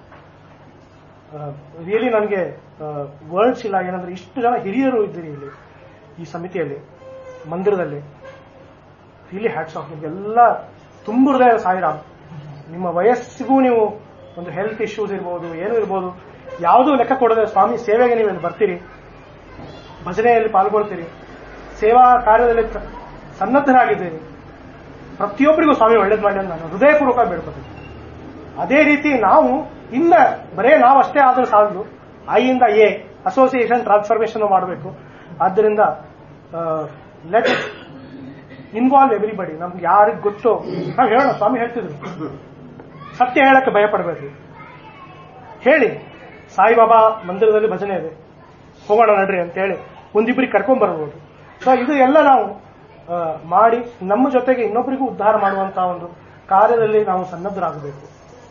ರಿಯಲಿ ನನಗೆ ವರ್ಡ್ಸ್ ಇಲ್ಲ. ಏನಂದ್ರೆ ಇಷ್ಟು ಜನ ಹಿರಿಯರು ಇದ್ದೀರಿ ಇಲ್ಲಿ ಈ ಸಮಿತಿಯಲ್ಲಿ, ಮಂದಿರದಲ್ಲಿ. ರಿಯಲಿ ಹ್ಯಾಟ್ಸ್ ಆಫ್ ನಿಮ್ಗೆಲ್ಲ ತುಂಬ ಹೃದಯ ಸಾಯಿರಾಮ್. ನಿಮ್ಮ ವಯಸ್ಸಿಗೂ ನೀವು ಒಂದು ಹೆಲ್ತ್ ಇಶ್ಯೂಸ್ ಇರ್ಬೋದು, ಏನು ಇರ್ಬೋದು, ಯಾವುದೂ ಲೆಕ್ಕ ಕೊಡದೆ ಸ್ವಾಮಿ ಸೇವೆಗೆ ನೀವು ಬರ್ತೀರಿ, ಭಜನೆಯಲ್ಲಿ ಪಾಲ್ಗೊಳ್ತೀರಿ, ಸೇವಾ ಕಾರ್ಯದಲ್ಲಿ ಸನ್ನದ್ಧರಾಗಿದ್ದೀರಿ. ಪ್ರತಿಯೊಬ್ಬರಿಗೂ ಸ್ವಾಮಿ ಒಳ್ಳೇದು ಮಾಡಿ ಅಂತ ನಾನು ಹೃದಯಪೂರ್ವಕ ಬೇಡ್ಕೊತೀನಿ. ಅದೇ ರೀತಿ ನಾವು ಇನ್ನ ಬರೇ ನಾವಷ್ಟೇ ಆದರೂ ಸಾಲದು, ಐಯಿಂದ ಎ ಅಸೋಸಿಯೇಷನ್ ಟ್ರಾನ್ಸ್ಫಾರ್ಮೇಶನ್ ಮಾಡಬೇಕು. ಆದ್ದರಿಂದ ಲೆಟ್ ಇನ್ವಾಲ್ವ್ ಎವ್ರಿಬಡಿ. ನಮ್ಗೆ ಯಾರಿಗೆ ಗೊತ್ತೋ ನಾವು ಹೇಳೋಣ. ಸ್ವಾಮಿ ಹೇಳ್ತಿದ್ರು, ಸತ್ಯ ಹೇಳಕ್ಕೆ ಭಯಪಡಬೇಡ್ರಿ, ಹೇಳಿ ಸಾಯಿಬಾಬಾ ಮಂದಿರದಲ್ಲಿ ಭಜನೆ ಇದೆ, ಹೋಗೋಣ ನಡ್ರಿ ಅಂತ ಹೇಳಿ ಒಂದಿಬ್ಬರಿಗೆ ಕರ್ಕೊಂಡ್ ಬರ್ಬೋದು. ಸೊ ಇದು ಎಲ್ಲ ನಾವು ಮಾಡಿ ನಮ್ಮ ಜೊತೆಗೆ ಇನ್ನೊಬ್ಬರಿಗೂ ಉದ್ಧಾರ ಮಾಡುವಂತಹ ಒಂದು ಕಾರ್ಯದಲ್ಲಿ ನಾವು ಸನ್ನದ್ಧರಾಗಬೇಕು.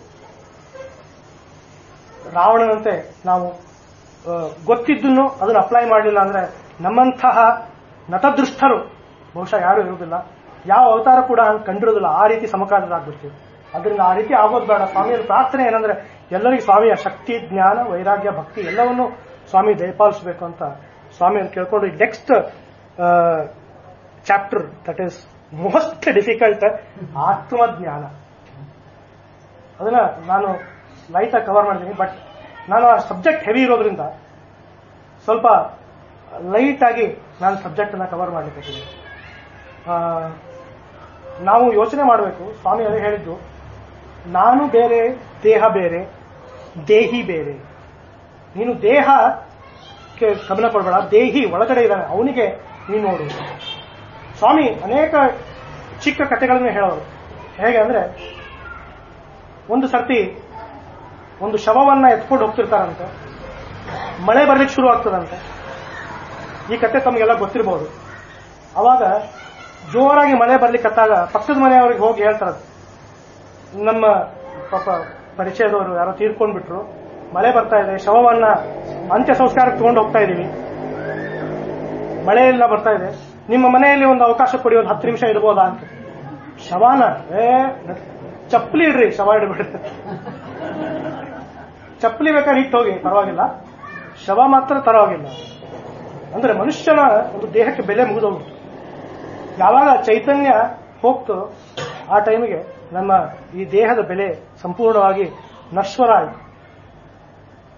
ರಾವಣನಂತೆ ನಾವು ಗೊತ್ತಿದ್ದನ್ನು ಅದನ್ನು ಅಪ್ಲೈ ಮಾಡಲಿಲ್ಲ ಅಂದ್ರೆ ನಮ್ಮಂತಹ ನತದೃಷ್ಟರು ಬಹುಶಃ ಯಾರೂ ಇರುವುದಿಲ್ಲ, ಯಾವ ಅವತಾರ ಕೂಡ ಹಂಗೆ ಕಂಡಿರೋದಿಲ್ಲ. ಆ ರೀತಿ ಸಮಕಾಲರಾಗ್ಬಿಡ್ತೀವಿ. ಅದರಿಂದ ಆ ರೀತಿ ಆಗೋದು ಬೇಡ. ಸ್ವಾಮಿಯ ಪ್ರಾರ್ಥನೆ ಏನಂದ್ರೆ ಎಲ್ಲರಿಗೂ ಸ್ವಾಮಿಯ ಶಕ್ತಿ, ಜ್ಞಾನ, ವೈರಾಗ್ಯ, ಭಕ್ತಿ ಎಲ್ಲವನ್ನೂ ಸ್ವಾಮಿ ದಯಪಾಲಿಸಬೇಕು ಅಂತ ಸ್ವಾಮಿಯನ್ನು ಕೇಳ್ಕೊಂಡು ಈ next chapter that is most difficult, ಆತ್ಮಜ್ಞಾನ. ಅದನ್ನ ನಾನು ಲೈಟ್ ಆಗಿ ಕವರ್ ಮಾಡಿದ್ದೀನಿ. ಬಟ್ ನಾನು ಆ ಸಬ್ಜೆಕ್ಟ್ ಹೆವಿ ಇರೋದ್ರಿಂದ ಸ್ವಲ್ಪ ಲೈಟ್ ಆಗಿ ನಾನು ಸಬ್ಜೆಕ್ಟ್ ಅನ್ನ ಕವರ್ ಮಾಡಲಿಕ್ಕೆ. ನಾವು ಯೋಚನೆ ಮಾಡಬೇಕು. ಸ್ವಾಮಿ ಅದೇ ಹೇಳಿದ್ದು, ನಾನು ಬೇರೆ, ದೇಹ ಬೇರೆ, ದೇಹಿ ಬೇರೆ. ನೀನು ದೇಹಕ್ಕೆ ಗಮನ ಕೊಡಬೇಡ, ದೇಹಿ ಒಳಗಡೆ ಇದ್ದಾನೆ, ಅವನಿಗೆ ನೀನು ನೋಡು. ಸ್ವಾಮಿ ಅನೇಕ ಚಿಕ್ಕ ಕಥೆಗಳನ್ನು ಹೇಳೋರು. ಹೇಗೆ ಅಂದ್ರೆ, ಒಂದು ಸರ್ತಿ ಒಂದು ಶವವನ್ನ ಎತ್ಕೊಂಡು ಹೋಗ್ತಿರ್ತಾರಂತೆ, ಮಳೆ ಬರ್ಲಿಕ್ಕೆ ಶುರು ಆಗ್ತದಂತೆ. ಈ ಕತೆ ತಮಗೆಲ್ಲ ಗೊತ್ತಿರಬಹುದು. ಅವಾಗ ಜೋರಾಗಿ ಮಳೆ ಬರ್ಲಿಕ್ಕತ್ತಾಗ ಪಕ್ಕದ ಮನೆಯವ್ರಿಗೆ ಹೋಗಿ ಹೇಳ್ತಾರ, ನಮ್ಮ ಪಾಪ ಪರಿಚಯದವರು ಯಾರೋ ತೀರ್ಕೊಂಡ್ಬಿಟ್ರು, ಮಳೆ ಬರ್ತಾ ಇದೆ, ಶವವನ್ನ ಅಂತ್ಯ ಸಂಸ್ಕಾರಕ್ಕೆ ತಗೊಂಡು ಹೋಗ್ತಾ ಇದೀವಿ, ಮಳೆಯೆಲ್ಲ ಬರ್ತಾ ಇದೆ, ನಿಮ್ಮ ಮನೆಯಲ್ಲಿ ಒಂದು ಅವಕಾಶ ಕೊಡಿ, ಒಂದು ಹತ್ತು ನಿಮಿಷ ಇಡ್ಬೋದಾ ಅಂತ. ಶವಾನ ಏ ಚಪ್ಪಲಿ ಇಡ್ರಿ, ಶವ ಇಡ್ಬಿಡ್ರಿ, ಚಪ್ಪಲಿ ಬೇಕಾದ್ರೆ ಇಟ್ಟು ಹೋಗಿ ಪರವಾಗಿಲ್ಲ, ಶವ ಮಾತ್ರ ತರವಾಗಿಲ್ಲ. ಅಂದ್ರೆ ಮನುಷ್ಯನ ಒಂದು ದೇಹಕ್ಕೆ ಬೆಲೆ ಮುಗಿದೋಗ್ಬಿಟ್ಟು ಯಾವಾಗ ಚೈತನ್ಯ ಹೋಗ್ತೋ ಆ ಟೈಮಿಗೆ ನಮ್ಮ ಈ ದೇಹದ ಬೆಲೆ ಸಂಪೂರ್ಣವಾಗಿ ನಶ್ವರ ಆಯಿತು.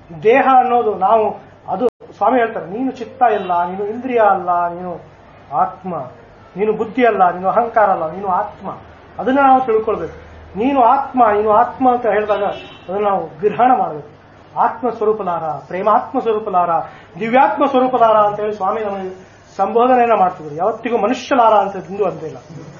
ದೇಹ ಅನ್ನೋದು ನಾವು ಅದು ಸ್ವಾಮಿ ಹೇಳ್ತಾರೆ, ನೀನು ಚಿತ್ತ ಇಲ್ಲ, ನೀನು ಇಂದ್ರಿಯ ಅಲ್ಲ, ನೀನು ಆತ್ಮ, ನೀನು ಬುದ್ಧಿ ಅಲ್ಲ, ನೀನು ಅಹಂಕಾರ ಅಲ್ಲ, ನೀನು ಆತ್ಮ. ಅದನ್ನ ನಾವು ತಿಳ್ಕೊಳ್ಬೇಕು. ನೀನು ಆತ್ಮ, ನೀನು ಆತ್ಮ ಅಂತ ಹೇಳಿದಾಗ ಅದನ್ನು ನಾವು ಗ್ರಹಣ ಮಾಡಬೇಕು. ಆತ್ಮ ಸ್ವರೂಪಲಾರ, ಪ್ರೇಮಾತ್ಮ ಸ್ವರೂಪಲಾರ, ದಿವ್ಯಾತ್ಮ ಸ್ವರೂಪಲಾರ ಅಂತ ಹೇಳಿ ಸ್ವಾಮಿ ನಮಗೆ ಸಂಬೋಧನೆಯನ್ನ ಮಾಡ್ತಿದ್ರು. ಯಾವತ್ತಿಗೂ ಮನುಷ್ಯಲಾರ ಅಂತ ತಿಂದು ಅಂತಿಲ್ಲ.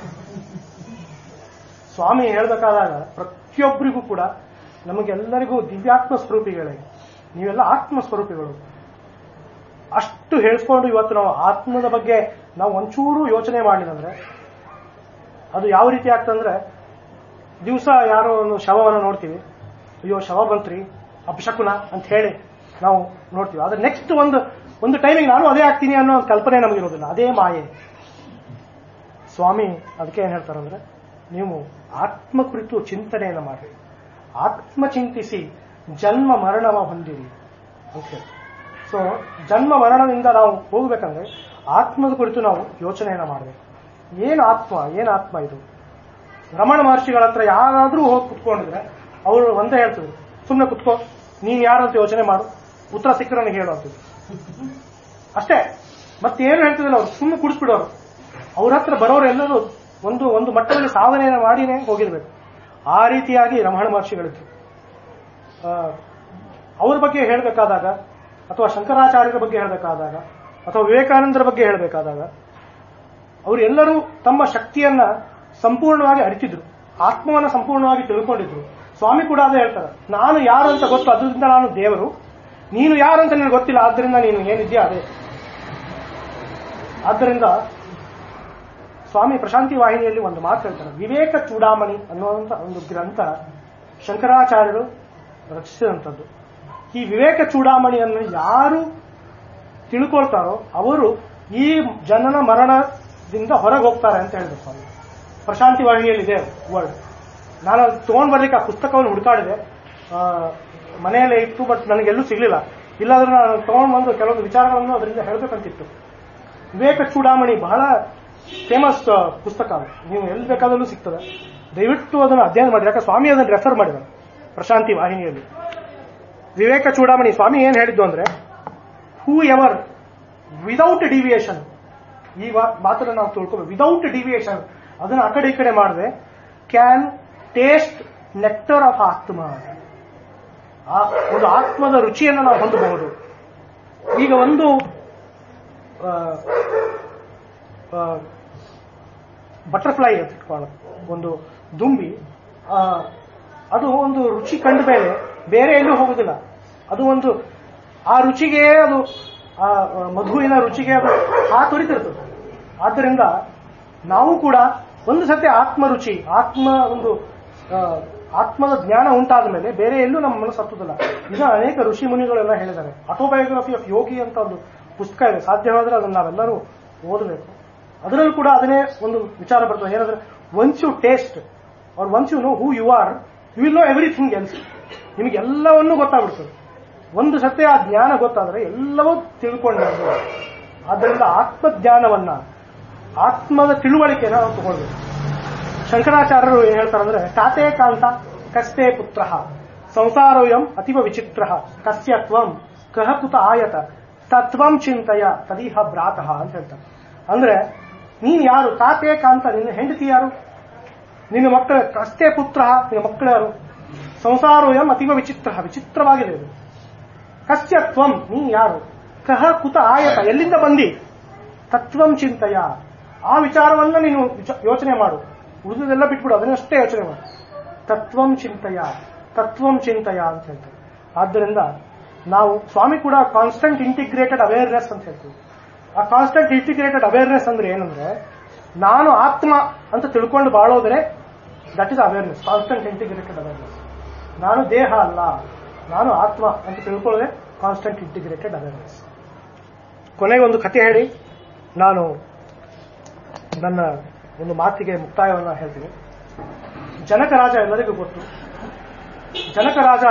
ಸ್ವಾಮಿ ಹೇಳಬೇಕಾದಾಗ ಪ್ರತಿಯೊಬ್ಬರಿಗೂ ಕೂಡ ನಮಗೆಲ್ಲರಿಗೂ ದಿವ್ಯಾತ್ಮ ಸ್ವರೂಪಿಗಳೇ, ನೀವೆಲ್ಲ ಆತ್ಮ ಸ್ವರೂಪಿಗಳು ಅಷ್ಟು ಹೇಳಿಸ್ಕೊಂಡು ಇವತ್ತು ನಾವು ಆತ್ಮದ ಬಗ್ಗೆ ನಾವು ಒಂಚೂರು ಯೋಚನೆ ಮಾಡಿದಂದ್ರೆ ಅದು ಯಾವ ರೀತಿ ಆಗ್ತಂದ್ರೆ, ದಿವಸ ಯಾರೋ ಒಂದು ಶವವನ್ನು ನೋಡ್ತೀವಿ, ಅಯ್ಯೋ ಶವ ಬಂತ್ರಿ ಅಪಶಕುನ ಅಂತ ಹೇಳಿ ನಾವು ನೋಡ್ತೀವಿ. ಆದ್ರೆ ನೆಕ್ಸ್ಟ್ ಒಂದು ಒಂದು ಟೈಮಿಗೆ ನಾನು ಅದೇ ಆಗ್ತೀನಿ ಅನ್ನೋ ಒಂದು ಕಲ್ಪನೆ ನಮಗಿರೋದಿಲ್ಲ. ಅದೇ ಮಾಯೆ. ಸ್ವಾಮಿ ಅದಕ್ಕೆ ಏನ್ ಹೇಳ್ತಾರಂದ್ರೆ, ನೀವು ಆತ್ಮ ಕುರಿತು ಚಿಂತನೆಯನ್ನು ಮಾಡಿ, ಆತ್ಮ ಚಿಂತಿಸಿ ಜನ್ಮ ಮರಣವ ಹೊಂದಿರಿ ಅಂತ ಹೇಳಿ. ಸೊ ಜನ್ಮ ಮರಣದಿಂದ ನಾವು ಹೋಗ್ಬೇಕಂದ್ರೆ ಆತ್ಮದ ಕುರಿತು ನಾವು ಯೋಚನೆಯನ್ನ ಮಾಡಬೇಕು. ಏನು ಆತ್ಮ, ಏನು ಆತ್ಮ ಇದು? ರಮಣ ಮಹರ್ಷಿಗಳ ಹತ್ರ ಯಾರಾದ್ರೂ ಹೋಗಿ ಕುತ್ಕೊಂಡಿದ್ರೆ ಅವರು ಒಂದೇ ಹೇಳ್ತಿದ್ರು, ಸುಮ್ಮನೆ ಕುತ್ಕೋ, ನೀನ್ ಯಾರಂತ ಯೋಚನೆ ಮಾಡು, ಉತ್ತರ ಸಿಕ್ಕರೆ ನನಗೆ ಹೇಳು ಅಂತಿದ್ರು ಅಷ್ಟೇ. ಮತ್ತೇನು ಹೇಳ್ತಿದ್ದಿಲ್ಲ ಅವ್ರು, ಸುಮ್ಮನೆ ಕುಡಿಸ್ಬಿಡೋರು. ಅವ್ರ ಹತ್ರ ಬರೋರು ಎಲ್ಲರೂ ಒಂದು ಒಂದು ಮಟ್ಟದಲ್ಲಿ ಸಾಧನೆಯನ್ನು ಮಾಡಿನೇ ಹೋಗಿರ್ಬೇಕು. ಆ ರೀತಿಯಾಗಿ ರಮಣ ಮಹರ್ಷಿಗಳಿದ್ರು. ಅವ್ರ ಬಗ್ಗೆ ಹೇಳಬೇಕಾದಾಗ, ಅಥವಾ ಶಂಕರಾಚಾರ್ಯರ ಬಗ್ಗೆ ಹೇಳಬೇಕಾದಾಗ, ಅಥವಾ ವಿವೇಕಾನಂದರ ಬಗ್ಗೆ ಹೇಳಬೇಕಾದಾಗ ಅವರೆಲ್ಲರೂ ತಮ್ಮ ಶಕ್ತಿಯನ್ನ ಸಂಪೂರ್ಣವಾಗಿ ಅರಿತಿದ್ರು, ಆತ್ಮವನ್ನ ಸಂಪೂರ್ಣವಾಗಿ ತಿಳ್ಕೊಂಡಿದ್ರು. ಸ್ವಾಮಿ ಕೂಡ ಅದೇ ಹೇಳ್ತಾರೆ, ನಾನು ಯಾರು ಅಂತ ಗೊತ್ತು, ಅದರಿಂದ ನಾನು ದೇವರು, ನೀನು ಯಾರು ಅಂತ ನಿನಗೆ ಗೊತ್ತಿಲ್ಲ, ಆದ್ದರಿಂದ ನೀನು ಏನಿದ್ಯಾ ಅದೇ. ಆದ್ದರಿಂದ ಸ್ವಾಮಿ ಪ್ರಶಾಂತಿ ವಾಹಿನಿಯಲ್ಲಿ ಒಂದು ಮಾತು ಹೇಳ್ತಾರೆ, ವಿವೇಕ ಚೂಡಾಮಣಿ ಅನ್ನುವಂಥ ಒಂದು ಗ್ರಂಥ ಶಂಕರಾಚಾರ್ಯರು ರಚಿಸಿದಂಥದ್ದು. ಈ ವಿವೇಕ ಚೂಡಾಮಣಿಯನ್ನು ಯಾರು ತಿಳ್ಕೊಳ್ತಾರೋ ಅವರು ಈ ಜನನ ಮರಣದಿಂದ ಹೊರಗೆ ಹೋಗ್ತಾರೆ ಅಂತ ಹೇಳಿದ್ರು ಸ್ವಾಮಿ. ಪ್ರಶಾಂತಿ ವಾಹಿನಿಯಲ್ಲಿ ಇದೆ ವರ್ಡ್. ನಾನು ಅದು ತಗೊಂಡ್ ಬರ್ಲಿಕ್ಕೆ ಆ ಪುಸ್ತಕವನ್ನು ಹುಡುಕಾಡಿದೆ, ಮನೆಯಲ್ಲೇ ಇತ್ತು, ಬಟ್ ನನಗೆಲ್ಲೂ ಸಿಗ್ಲಿಲ್ಲ. ಇಲ್ಲಾಂದ್ರೆ ನಾನು ತಗೊಂಡ್ ಬಂದು ಕೆಲವೊಂದು ವಿಚಾರಗಳನ್ನು ಅದರಿಂದ ಹೇಳಬೇಕಂತಿತ್ತು. ವಿವೇಕ ಚೂಡಾಮಣಿ ಬಹಳ ಫೇಮಸ್ ಪುಸ್ತಕ, ನೀವು ಎಲ್ಲಿ ಬೇಕಾದಲ್ಲೂ ಸಿಗ್ತದೆ. ದಯವಿಟ್ಟು ಅದನ್ನು ಅಧ್ಯಯನ ಮಾಡಿ, ಯಾಕೆ ಸ್ವಾಮಿ ಅದನ್ನು ರೆಫರ್ ಮಾಡಿದ್ದಾರೆ ಪ್ರಶಾಂತಿ ವಾಹಿನಿಯಲ್ಲಿ. ವಿವೇಕ ಚೂಡಾಮಣಿ ಸ್ವಾಮಿ ಏನ್ ಹೇಳಿದ್ದು ಅಂದ್ರೆ, ಹೂ ಎವರ್ ವಿದೌಟ್ ಡಿವಿಯೇಷನ್, ಈ ಮಾತನ್ನು ನಾವು ತಿಳ್ಕೊಬೇಕು, ವಿದೌಟ್ ಡಿವಿಯೇಷನ್, ಅದನ್ನು ಆ ಕಡೆ ಈ ಕಡೆ ಮಾಡದೆ, ಕ್ಯಾನ್ ಟೇಸ್ಟ್ ನೆಕ್ಟರ್ ಆಫ್ ಆತ್ಮ, ಒಂದು ಆತ್ಮದ ರುಚಿಯನ್ನು ನಾವು ಹೊಂದಬಹುದು. ಈಗ ಒಂದು ಬಟರ್ಫ್ಲೈ ಅಂತ ಇಟ್ಕೊಳ್ಳೋದು, ಒಂದು ದುಂಬಿ, ಅದು ಒಂದು ರುಚಿ ಕಂಡ ಮೇಲೆ ಬೇರೆ ಎಲ್ಲೂ ಹೋಗುದಿಲ್ಲ. ಅದು ಒಂದು ಆ ರುಚಿಗೆ, ಅದು ಆ ಮಧುವಿನ ರುಚಿಗೆ ಅದು ಹಾತೊರಿತಿರ್ತದೆ. ಆದ್ದರಿಂದ ನಾವು ಕೂಡ ಒಂದು ಸತಿ ಆತ್ಮ ರುಚಿ, ಆತ್ಮ ಒಂದು ಆತ್ಮದ ಜ್ಞಾನ ಉಂಟಾದ ಮೇಲೆ ಬೇರೆ ಎಲ್ಲೂ ನಮ್ಮ ಮನಸ್ಸು ಹತ್ತುದಿಲ್ಲ. ಈಗ ಅನೇಕ ಋಷಿ ಮುನಿಗಳೆಲ್ಲ ಹೇಳಿದ್ದಾರೆ. ಆಟೋಬಯೋಗ್ರಫಿ ಆಫ್ ಯೋಗಿ ಅಂತ ಒಂದು ಪುಸ್ತಕ ಇದೆ, ಸಾಧ್ಯವಾದ್ರೆ ಅದನ್ನು ನಾವೆಲ್ಲರೂ ಓದಬೇಕು. ಅದರಲ್ಲೂ ಕೂಡ ಅದನ್ನೇ ಒಂದು ವಿಚಾರ ಬರ್ತದೆ, ಏನಂದ್ರೆ once you taste R once you know who you are, you will know everything else. ನಿಮಗೆ ಎಲ್ಲವನ್ನೂ ಗೊತ್ತಾಗ್ಬಿಡ್ತದೆ. ಒಂದು ಸತ್ಯ ಆ ಜ್ಞಾನ ಗೊತ್ತಾದ್ರೆ ಎಲ್ಲವೂ ತಿಳ್ಕೊಂಡ. ಆದ್ದರಿಂದ ಆತ್ಮಜ್ಞಾನವನ್ನ, ಆತ್ಮದ ತಿಳುವಳಿಕೆನ ನಾವು ತಗೊಳ್ಬೇಕು. ಶಂಕರಾಚಾರ್ಯರು ಏನ್ ಹೇಳ್ತಾರಂದ್ರೆ, ತಾತೆ ಕಾಂತ ಕಸ್ತೆ ಪುತ್ರ ಸಂಸಾರೋಯಂ ಅತೀವ ವಿಚಿತ್ರ ಕಸ್ಯ ತ್ವಂ ಕಹ ಕುತ ಆಯತ ತತ್ವಂ ಚಿಂತಯ ತದೀಹ ಭ್ರಾತಃ ಅಂತ ಹೇಳ್ತಾರೆ. ಅಂದ್ರೆ ನೀನ್ ಯಾರು? ತಾತೆ ಕಾಂತ, ನಿನ್ನ ಹೆಂಡತಿ ಯಾರು? ನಿನ್ನ ಮಕ್ಕಳ ಕಸ್ತೆ ಪುತ್ರ, ನಿನ್ನ ಮಕ್ಕಳು ಯಾರು? ಸಂಸಾರೋಯಂ ಅತೀವ ವಿಚಿತ್ರ, ವಿಚಿತ್ರವಾಗಿದೆ ಇದು. ಕಸ್ಯ ತ್ವಂ, ನೀನ್ ಯಾರು? ಕಹ ಕುತ ಆಯತ, ಎಲ್ಲಿಂದ ಬಂದಿ? ತತ್ವಂ ಚಿಂತಯ, ಆ ವಿಚಾರವನ್ನ ನೀನು ಯೋಚನೆ ಮಾಡು, ಉಳಿದದೆಲ್ಲ ಬಿಟ್ಬಿಡು, ಅದನ್ನಷ್ಟೇ ಯೋಚನೆ ಮಾಡು. ತತ್ವಂ ಚಿಂತಯ, ತತ್ವಂ ಚಿಂತಯ ಅಂತ ಹೇಳ್ತಾರೆ. ಆದ್ದರಿಂದ ನಾವು ಸ್ವಾಮಿ ಕೂಡ ಕಾನ್ಸ್ಟೆಂಟ್ ಇಂಟಿಗ್ರೇಟೆಡ್ ಅವೇರ್ನೆಸ್ ಅಂತ ಹೇಳ್ತೀವಿ. ಆ ಕಾನ್ಸ್ಟೆಂಟ್ ಇಂಟಿಗ್ರೇಟೆಡ್ ಅವೇರ್ನೆಸ್ ಅಂದ್ರೆ ಏನಂದ್ರೆ, ನಾನು ಆತ್ಮ ಅಂತ ತಿಳ್ಕೊಂಡು ಬಾಳೋದ್ರೆ that is awareness, constant integrated awareness. ನಾನು ದೇಹ ಅಲ್ಲ, ನಾನು ಆತ್ಮ ಅಂತ ತಿಳ್ಕೊಳ್ಳೋದೆ ಕಾನ್ಸ್ಟೆಂಟ್ ಇಂಟಿಗ್ರೇಟೆಡ್ ಅವೇರ್ನೆಸ್. ಕೊನೆಗೆ ಒಂದು ಕಥೆ ಹೇಳಿ ನಾನು ನನ್ನ ಒಂದು ಮಾತಿಗೆ ಮುಕ್ತಾಯವನ್ನು ಹೇಳ್ತೀನಿ. ಜನಕ ರಾಜ ಎಲ್ಲರಿಗೂ ಗೊತ್ತು. ಜನಕ ರಾಜ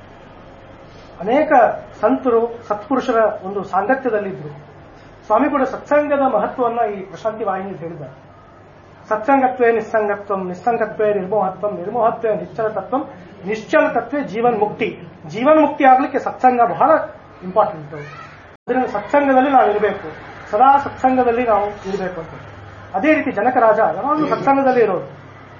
ಅನೇಕ ಸಂತರು, ಸತ್ಪುರುಷರ ಒಂದು ಸಾಂಗತ್ಯದಲ್ಲಿದ್ದರು. ಸ್ವಾಮಿ ಕೂಡ ಸತ್ಸಂಗದ ಮಹತ್ವವನ್ನು ಈ ಪ್ರಶಾಂತಿ ವಾಹಿನಿ ಹೇಳಿದ್ದಾರೆ. ಸತ್ಸಂಗತ್ವೇ ನಿಸ್ಸಂಗತ್ವಂ, ನಿಸ್ಸಂಗತ್ವೇ ನಿರ್ಮೋಹತ್ವಂ, ನಿರ್ಮೋಹತ್ವೇ ನಿಶ್ಚಲ ತತ್ವಂ, ನಿಶ್ಚಲ ತತ್ವ ಜೀವನ್ ಮುಕ್ತಿ. ಜೀವನ್ ಮುಕ್ತಿ ಆಗ್ಲಿಕ್ಕೆ ಸತ್ಸಂಗ ಬಹಳ ಇಂಪಾರ್ಟೆಂಟ್. ಅದರಿಂದ ಸತ್ಸಂಗದಲ್ಲಿ ನಾವು ಇರಬೇಕು, ಸದಾ ಸತ್ಸಂಗದಲ್ಲಿ ನಾವು ಇರಬೇಕು ಅಂತ. ಅದೇ ರೀತಿ ಜನಕರಾಜ ಯಾವಾಗಲೂ ಸತ್ಸಂಗದಲ್ಲಿ ಇರೋದು.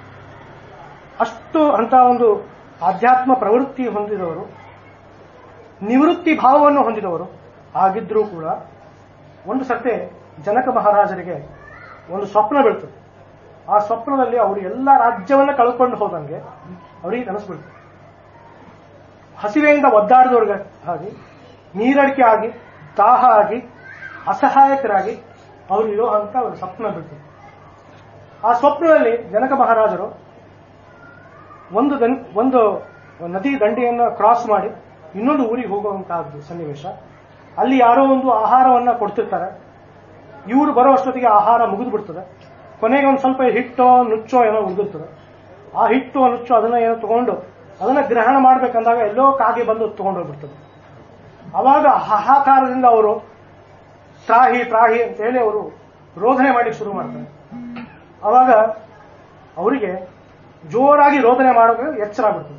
ಅಷ್ಟು ಅಂತ ಒಂದು ಆಧ್ಯಾತ್ಮ ಪ್ರವೃತ್ತಿ ಹೊಂದಿದವರು, ನಿವೃತ್ತಿ ಭಾವವನ್ನು ಹೊಂದಿದವರು ಆಗಿದ್ರೂ ಕೂಡ ಒಂದು ಸತೆ ಜನಕ ಮಹಾರಾಜರಿಗೆ ಒಂದು ಸ್ವಪ್ನ ಬೀಳ್ತದೆ. ಆ ಸ್ವಪ್ನದಲ್ಲಿ ಅವರು ಎಲ್ಲ ರಾಜ್ಯವನ್ನ ಕಳ್ಕೊಂಡು ಹೋದಂಗೆ ಅವರಿಗೆ ಕನಸುಬಿಡ್ತದೆ. ಹಸಿವೆಯಿಂದ ಒದ್ದಾಡಿದವ್ರಿಗೆ ಆಗಿ, ನೀರಡಿಕೆ ಆಗಿ, ದಾಹ ಆಗಿ, ಅಸಹಾಯಕರಾಗಿ ಅವರು ಇರೋ ಅಂತ ಒಂದು ಸ್ವಪ್ನ ಬೀಳ್ತದೆ. ಆ ಸ್ವಪ್ನದಲ್ಲಿ ಜನಕ ಮಹಾರಾಜರು ಒಂದು ಒಂದು ನದಿ ದಂಡೆಯನ್ನು ಕ್ರಾಸ್ ಮಾಡಿ ಇನ್ನೊಂದು ಊರಿಗೆ ಹೋಗುವಂತಹದ್ದು ಸನ್ನಿವೇಶ. ಅಲ್ಲಿ ಯಾರೋ ಒಂದು ಆಹಾರವನ್ನ ಕೊಡ್ತಿರ್ತಾರೆ. ಇವರು ಬರೋ ಅಷ್ಟೊತ್ತಿಗೆ ಆಹಾರ ಮುಗಿದು ಬಿಡ್ತದೆ. ಕೊನೆಗೆ ಒಂದು ಸ್ವಲ್ಪ ಹಿಟ್ಟೋ ನುಚ್ಚೋ ಏನೋ ಉಳಿದಿರ್ತದೆ. ಆ ಹಿಟ್ಟು ನುಚ್ಚೋ ಅದನ್ನ ಏನೋ ತಗೊಂಡು ಅದನ್ನ ಗ್ರಹಣ ಮಾಡ್ಬೇಕಂದಾಗ ಎಲ್ಲೋ ಕಾಗೆ ಬಂದು ತಗೊಂಡೋಗ್ಬಿಡ್ತದೆ. ಅವಾಗ ಹಾಹಾಕಾರದಿಂದ ಅವರು ತ್ರಾಹಿ ತ್ರಾಹಿ ಅಂತ ಹೇಳಿ ಅವರು ರೋದನೆ ಮಾಡಿ ಶುರು ಮಾಡ್ತಾರೆ. ಅವಾಗ ಅವರಿಗೆ ಜೋರಾಗಿ ರೋದನೆ ಮಾಡೋಕೆ ಎಚ್ಚರ ಆಗ್ಬಿಡ್ತದೆ.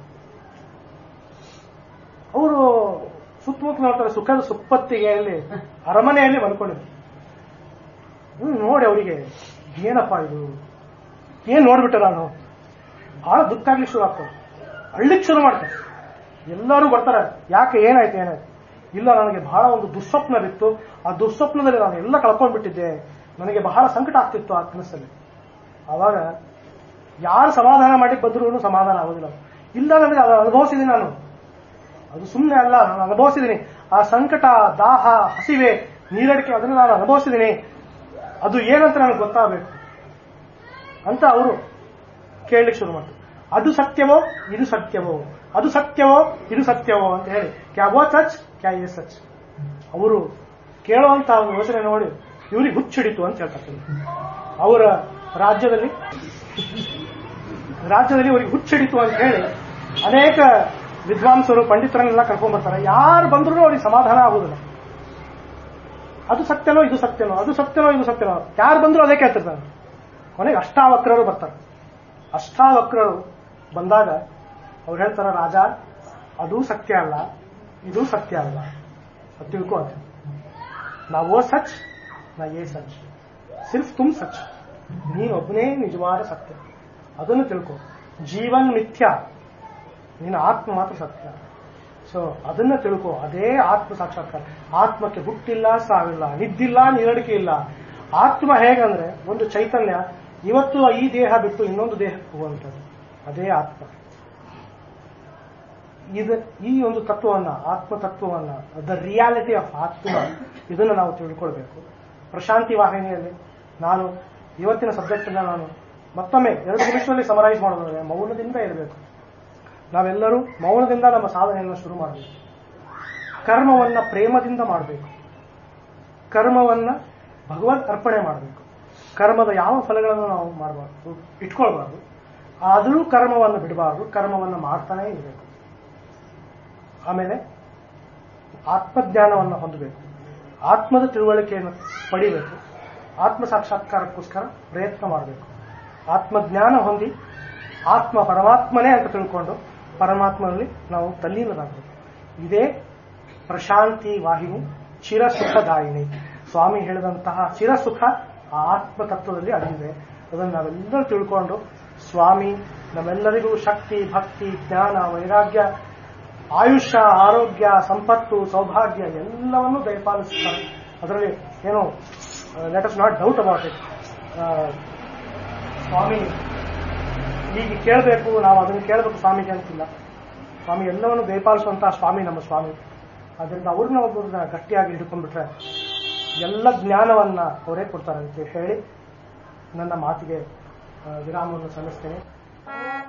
ಅವರು ಸುತ್ತಮುತ್ತ ನೋಡ್ತಾರೆ, ಸುಖದ ಸುಪ್ಪತ್ತಿಗೆಯಲ್ಲಿ ಅರಮನೆಯಲ್ಲಿ ಮಲ್ಕೊಂಡಿದ್ರು. ಹ್ಮ್ ನೋಡಿ ಅವರಿಗೆ ಏನಪ್ಪಾ ಇದು, ಏನ್ ನೋಡ್ಬಿಟ್ಟೆ ನಾನು, ಬಹಳ ದುಃಖ ಆಗ್ಲಿಕ್ಕೆ ಶುರು ಆಗ್ತದೆ. ಅಳ್ಳಿಕ್ ಶುರು ಮಾಡ್ತಾರೆ. ಎಲ್ಲರೂ ಬರ್ತಾರೆ, ಯಾಕೆ ಏನಾಯ್ತು ಏನಾಯ್ತು. ಇಲ್ಲ, ನನಗೆ ಬಹಳ ಒಂದು ದುಸ್ವಪ್ನ ಬಿತ್ತು. ಆ ದುಸ್ವಪ್ನದಲ್ಲಿ ನಾನು ಎಲ್ಲ ಕಳ್ಕೊಂಡ್ಬಿಟ್ಟಿದ್ದೆ. ನನಗೆ ಬಹಳ ಸಂಕಟ ಆಗ್ತಿತ್ತು ಆ ಕನಸಲ್ಲಿ. ಆವಾಗ ಯಾರು ಸಮಾಧಾನ ಮಾಡಿ ಬಂದ್ರೂ ಸಮಾಧಾನ ಆಗೋದಿಲ್ಲ. ಇಲ್ಲ, ನನಗೆ ಅದು ಅನುಭವಿಸಿದ್ದೀನಿ ನಾನು, ಅದು ಸುಮ್ಮನೆ ಅಲ್ಲ, ನಾನು ಅನುಭವಿಸಿದ್ದೀನಿ. ಆ ಸಂಕಟ, ದಾಹ, ಹಸಿವೆ, ನೀರಡಿಕೆ ಅದನ್ನು ನಾನು ಅನುಭವಿಸಿದ್ದೀನಿ. ಅದು ಏನಂತ ನನಗೆ ಗೊತ್ತಾಗಬೇಕು ಅಂತ ಅವರು ಕೇಳಲಿಕ್ಕೆ ಶುರು ಮಾಡ್ತಾರೆ. ಅದು ಸತ್ಯವೋ ಇದು ಸತ್ಯವೋ, ಅದು ಸತ್ಯವೋ ಇದು ಸತ್ಯವೋ ಅಂತ ಹೇಳಿ, ಕ್ಯಾ ವೋ ಸಚ್ ಕ್ಯಾ ಯೇ ಸಚ್. ಅವರು ಕೇಳುವಂತಹ ಒಂದು ಯೋಚನೆ ನೋಡಿ ಇವ್ರಿಗೆ ಹುಚ್ಚಿಡಿತು ಅಂತ ಹೇಳ್ತಾರೆ. ಅವರ ರಾಜ್ಯದಲ್ಲಿ ರಾಜ್ಯದಲ್ಲಿ ಅವರಿಗೆ ಹುಚ್ಚಿಡಿತು ಅಂತ ಹೇಳಿ ಅನೇಕ ವಿದ್ವಾಂಸರು ಪಂಡಿತರನ್ನೆಲ್ಲ ಕರ್ಕೊಂಡ್ ಬರ್ತಾರೆ. ಯಾರು ಬಂದ್ರೂ ಅವ್ರಿಗೆ ಸಮಾಧಾನ ಆಗುದಿಲ್ಲ. ಅದು ಸತ್ಯನೋ ಇದು ಸತ್ಯನೋ, ಅದು ಸತ್ಯನೋ ಇದು ಸತ್ಯನೋ, ಯಾರು ಬಂದ್ರು ಅದೇ ಕೇಳ್ತಿರ್ತಾರೆ. ಕೊನೆಗೆ ಅಷ್ಟಾವಕ್ರರು ಬರ್ತಾರೆ. ಅಷ್ಟಾವಕ್ರರು ಬಂದಾಗ ಅವ್ರು ಹೇಳ್ತಾರೆ, ರಾಜ ಅದು ಸತ್ಯ ಅಲ್ಲ, ಇದು ಸತ್ಯ ಅಲ್ಲ, ತಿಳ್ಕೋ ಅಂತ. ನಾ ವೋ ಸಚ್ ನಾ ಯೇ ಸಚ್, ಸಿರ್ಫ್ ತುಮ್ ಸಚ್, ನೀನೊಬ್ಬನೇ ನಿಜವಾದ ಸತ್ಯ, ಅದನ್ನು ತಿಳ್ಕೊ. ಜೀವನ್ ಮಿಥ್ಯ, ನೀನು ಆತ್ಮ ಮಾತ್ರ ಸತ್ಯ. ಸೊ ಅದನ್ನ ತಿಳ್ಕೊ, ಅದೇ ಆತ್ಮ ಸಾಕ್ಷಾತ್ಕಾರ. ಆತ್ಮಕ್ಕೆ ಹುಟ್ಟಿಲ್ಲ, ಸಾವಿಲ್ಲ, ನಿದ್ದಿಲ್ಲ, ನೀರಡಿಕೆ ಇಲ್ಲ. ಆತ್ಮ ಹೇಗಂದ್ರೆ ಒಂದು ಚೈತನ್ಯ, ಇವತ್ತು ಈ ದೇಹ ಬಿಟ್ಟು ಇನ್ನೊಂದು ದೇಹಕ್ಕೆ ಹೋಗುವಂಥದ್ದು, ಅದೇ ಆತ್ಮ. ಇದು ಈ ಒಂದು ತತ್ವವನ್ನ, ಆತ್ಮ ತತ್ವವನ್ನ, ದ ರಿಯಾಲಿಟಿ ಆಫ್ ಆತ್ಮ, ಇದನ್ನು ನಾವು ತಿಳ್ಕೊಳ್ಬೇಕು. ಪ್ರಶಾಂತಿ ವಾಹಿನಿಯಲ್ಲಿ ನಾನು ಇವತ್ತಿನ ಸಬ್ಜೆಕ್ಟ್ ಅನ್ನ ನಾನು ಮತ್ತೊಮ್ಮೆ ಎರಡು ನಿಮಿಷದಲ್ಲಿ ಸಮರೈಸ್ ಮಾಡೋದಾದ್ರೆ, ಮೌನದಿಂದ ಇರಬೇಕು. ನಾವೆಲ್ಲರೂ ಮೌನದಿಂದ ನಮ್ಮ ಸಾಧನೆಯನ್ನು ಶುರು ಮಾಡಬೇಕು. ಕರ್ಮವನ್ನ ಪ್ರೇಮದಿಂದ ಮಾಡಬೇಕು. ಕರ್ಮವನ್ನ ಭಗವದ್ ಅರ್ಪಣೆ ಮಾಡಬೇಕು. ಕರ್ಮದ ಯಾವ ಫಲಗಳನ್ನು ನಾವು ಮಾಡಬಾರ್ದು, ಇಟ್ಕೊಳ್ಬಾರ್ದು. ಆದರೂ ಕರ್ಮವನ್ನು ಬಿಡಬಾರ್ದು, ಕರ್ಮವನ್ನು ಮಾಡ್ತಾನೇ ಇರಬೇಕು. ಆಮೇಲೆ ಆತ್ಮಜ್ಞಾನವನ್ನು ಹೊಂದಬೇಕು, ಆತ್ಮದ ತಿಳುವಳಿಕೆಯನ್ನು ಪಡಿಬೇಕು, ಆತ್ಮ ಸಾಕ್ಷಾತ್ಕಾರಕ್ಕೋಸ್ಕರ ಪ್ರಯತ್ನ ಮಾಡಬೇಕು. ಆತ್ಮಜ್ಞಾನ ಹೊಂದಿ ಆತ್ಮ ಪರಮಾತ್ಮನೇ ಅಂತ ತಿಳ್ಕೊಂಡು ಪರಮಾತ್ಮನಲ್ಲಿ ನಾವು ತಲ್ಲೀನರಾಗಬೇಕು. ಇದೇ ಪ್ರಶಾಂತಿ ವಾಹಿನಿ, ಚಿರಸುಖದಾಯಿನಿ. ಸ್ವಾಮಿ ಹೇಳಿದಂತಹ ಚಿರಸುಖ ಆ ಆತ್ಮ ತತ್ವದಲ್ಲಿ ಅಡಗಿದೆ. ಅದನ್ನು ನಾವೆಲ್ಲರೂ ತಿಳ್ಕೊಂಡು ಸ್ವಾಮಿ ನಮ್ಮೆಲ್ಲರಿಗೂ ಶಕ್ತಿ, ಭಕ್ತಿ, ಜ್ಞಾನ, ವೈರಾಗ್ಯ, ಆಯುಷ್ಯ, ಆರೋಗ್ಯ, ಸಂಪತ್ತು, ಸೌಭಾಗ್ಯ ಎಲ್ಲವನ್ನೂ ದಯಪಾಲಿಸುತ್ತಾರೆ. ಅದರಲ್ಲಿ ಏನು let us not doubt about it. ಸ್ವಾಮಿ ಈಗ ಕೇಳಬೇಕು, ನಾವು ಅದನ್ನು ಕೇಳಬೇಕು ಸ್ವಾಮಿಗೆ ಅಂತಿಲ್ಲ. ಸ್ವಾಮಿ ಎಲ್ಲವನ್ನು ದಯಪಾಲಿಸುವಂತಹ ಸ್ವಾಮಿ ನಮ್ಮ ಸ್ವಾಮಿ. ಅದರಿಂದ ಅವ್ರನ್ನ ಒಬ್ಬರನ್ನ ಗಟ್ಟಿಯಾಗಿ ಹಿಡ್ಕೊಂಡ್ಬಿಟ್ರೆ ಎಲ್ಲ ಜ್ಞಾನವನ್ನ ಅವರೇ ಕೊಡ್ತಾರೆ ಅಂತ ಹೇಳಿ ನನ್ನ ಮಾತಿಗೆ ವಿರಾಮವನ್ನು ಸಲ್ಲಿಸ್ತೇನೆ.